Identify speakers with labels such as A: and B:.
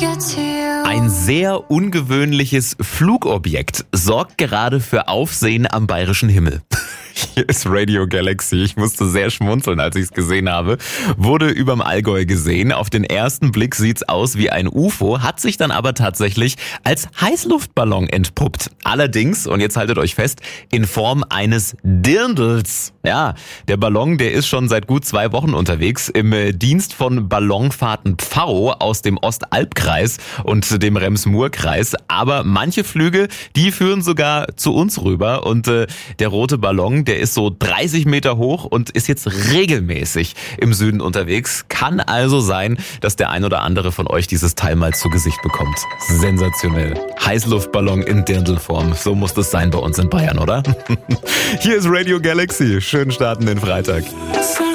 A: Ein sehr ungewöhnliches Flugobjekt sorgt gerade für Aufsehen am bayerischen Himmel. Hier ist Radio Galaxy. Ich musste sehr schmunzeln, als ich es gesehen habe. Wurde überm Allgäu gesehen. Auf den ersten Blick sieht's aus wie ein UFO, hat sich dann aber tatsächlich als Heißluftballon entpuppt. Allerdings, und jetzt haltet euch fest, in Form eines Dirndls. Ja, der Ballon, der ist schon seit gut 2 Wochen unterwegs im Dienst von Ballonfahrten Pfau aus dem Ostalbkreis und dem Rems-Murr-Kreis. Aber manche Flüge, die führen sogar zu uns rüber. Und der rote Ballon, der ist so 30 Meter hoch und ist jetzt regelmäßig im Süden unterwegs. Kann also sein, dass der ein oder andere von euch dieses Teil mal zu Gesicht bekommt. Sensationell. Heißluftballon in Dirndlform. So muss das sein bei uns in Bayern, oder? Hier ist Radio Galaxy. Schönen Start in den Freitag.